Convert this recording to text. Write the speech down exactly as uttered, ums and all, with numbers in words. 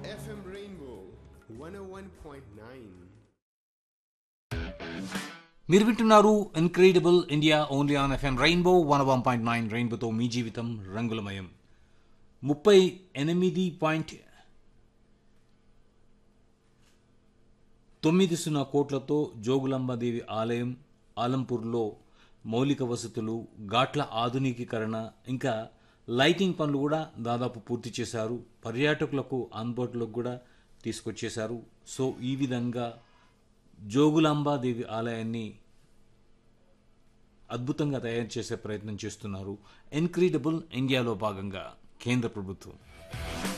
F M Rainbow one oh one point nine. మీరు వింటున్నారు incredible India only on FM rainbow one one point nine రెయిన్బోతో మీ జీవితం రంగులమయం. ముప్పై ఎనిమిది పాయింట్ తొమ్మిది సున్నా కోట్లతో జోగులాంబాదేవి ఆలయం ఆలంపూర్లో మౌలిక వసతులు, ఘాట్ల ఆధునికీకరణ, ఇంకా లైటింగ్ పనులు కూడా దాదాపు పూర్తి చేశారు. పర్యాటకులకు అందుబాటులోకి కూడా తీసుకొచ్చేశారు. సో ఈ విధంగా జోగులాంబాదేవి ఆలయాన్ని అద్భుతంగా తయారు చేసే ప్రయత్నం చేస్తున్నారు ఇన్క్రెడిబుల్ ఇండియాలో భాగంగా కేంద్ర ప్రభుత్వం.